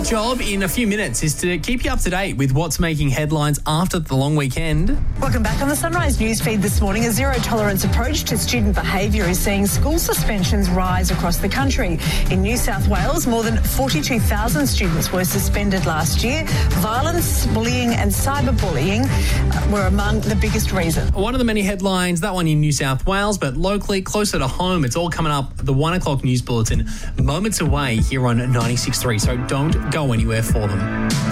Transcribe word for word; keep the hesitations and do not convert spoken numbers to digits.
job in a few minutes is to keep you up to date with what's making headlines after the long weekend. Welcome back on the Sunrise Newsfeed this morning. A zero-tolerance approach to student behaviour is seeing school suspensions rise across the country. In New South Wales, more than forty-two thousand students were suspended last year. Violence, bullying and cyberbullying were among the biggest reasons. One of the many headlines, that one in New South Wales, but locally, closer to home, it's all coming up, the one o'clock news bulletin, moments away here on ninety-six point three, so don't go anywhere for them.